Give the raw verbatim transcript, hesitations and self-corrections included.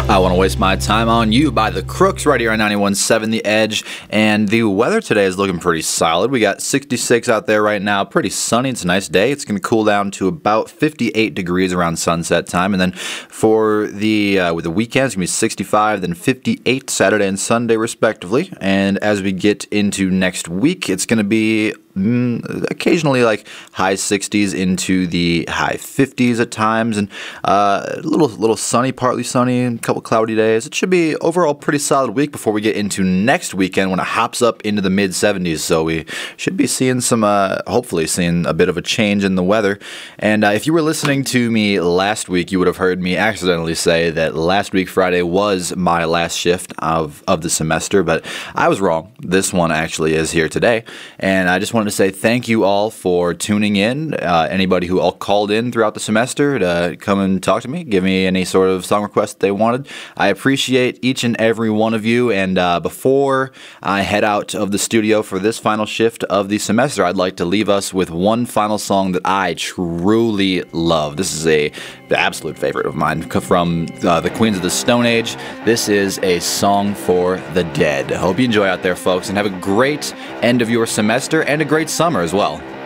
I Want to Waste My Time on You by The Crooks right here on ninety-one point seven The Edge. And the weather today is looking pretty solid. We got sixty-six out there right now. Pretty sunny. It's a nice day. It's going to cool down to about fifty-eight degrees around sunset time. And then for the uh, with the weekend, it's going to be sixty-five, then fifty-eight Saturday and Sunday respectively. And as we get into next week, it's going to be Mm, occasionally like high sixties into the high fifties at times, and uh, a little little sunny, partly sunny, and a couple cloudy days. It should be overall pretty solid week before we get into next weekend when it hops up into the mid seventies. So we should be seeing some, uh, hopefully seeing a bit of a change in the weather. And uh, if you were listening to me last week, you would have heard me accidentally say that last week Friday was my last shift of of the semester, but I was wrong. This one actually is here today, and I just wanted to say thank you all for tuning in. Uh, anybody who all called in throughout the semester to come and talk to me, give me any sort of song request they wanted. I appreciate each and every one of you. And uh, before I head out of the studio for this final shift of the semester, I'd like to leave us with one final song that I truly love. This is a the absolute favorite of mine from uh, the Queens of the Stone Age. This is A Song for the Dead. I hope you enjoy out there, folks, and have a great end of your semester and a great summer as well.